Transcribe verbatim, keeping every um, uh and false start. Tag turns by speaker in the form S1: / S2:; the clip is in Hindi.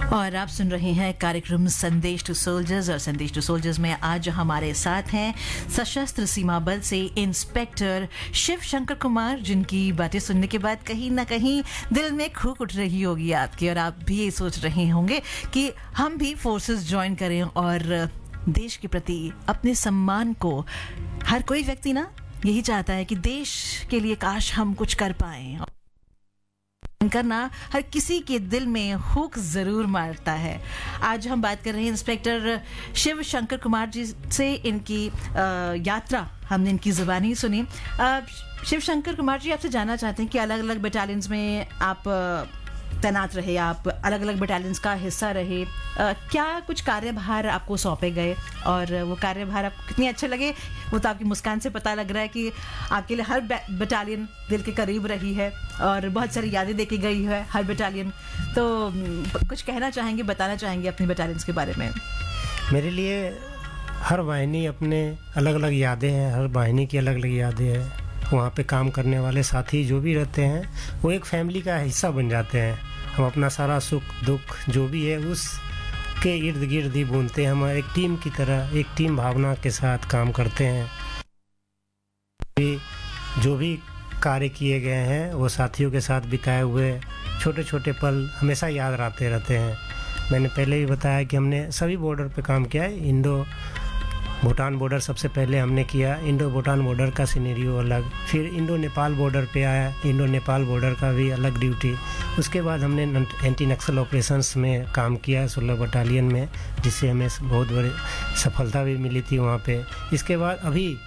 S1: और आप सुन रहे हैं कार्यक्रम संदेश टू सोल्जर्स और संदेश टू सोल्जर्स में आज हमारे साथ हैं सशस्त्र सीमा बल से इंस्पेक्टर शिव शंकर कुमार, जिनकी बातें सुनने के बाद कहीं ना कहीं दिल में खूक उठ रही होगी आपकी, और आप भी ये सोच रहे होंगे कि हम भी फोर्सेस ज्वाइन करें और देश के प्रति अपने सम्मान को, हर कोई व्यक्ति ना यही चाहता है कि देश के लिए काश हम कुछ कर पाएं, करना हर किसी के दिल में हुक जरूर मारता है। आज हम बात कर रहे हैं इंस्पेक्टर शिव शंकर कुमार जी से। इनकी आ, यात्रा हमने इनकी जुबानी सुनी। आ, शिव शंकर कुमार जी, आपसे जानना चाहते हैं कि अलग अलग बटालियंस में आप तैनात रहे, आप अलग अलग बटालियंस का हिस्सा रहे, आ, क्या कुछ कार्यभार आपको सौंपे गए और वो कार्यभार आपको कितने अच्छे लगे? वो तो आपकी मुस्कान से पता लग रहा है कि आपके लिए हर बटालियन दिल के करीब रही है और बहुत सारी यादें देके गई है हर बटालियन। तो कुछ कहना चाहेंगे, बताना चाहेंगे अपनी बटालियंस के बारे में?
S2: मेरे लिए हर वाहिनी अपने अलग अलग यादें हैं, हर वाहिनी की अलग अलग यादें हैं। वहाँ पे काम करने वाले साथी जो भी रहते हैं वो एक फैमिली का हिस्सा बन जाते हैं। हम अपना सारा सुख दुख जो भी है उस के इर्द गिर्द ही बूंदते हैं। हम एक टीम की तरह, एक टीम भावना के साथ काम करते हैं। जो भी कार्य किए गए हैं वो साथियों के साथ बिताए हुए छोटे छोटे पल हमेशा याद आते रहते हैं। मैंने पहले भी बताया कि हमने सभी बॉर्डर पे काम किया है। इंडो भूटान बॉर्डर सबसे पहले हमने किया, इंडो भूटान बॉर्डर का सिनेरियो अलग, फिर इंडो नेपाल बॉर्डर पे आया, इंडो नेपाल बॉर्डर का भी अलग ड्यूटी। उसके बाद हमने एंटी नक्सल ऑपरेशंस में काम किया सोलह बटालियन में, जिससे हमें बहुत बड़ी सफलता भी मिली थी वहाँ पे। इसके बाद अभी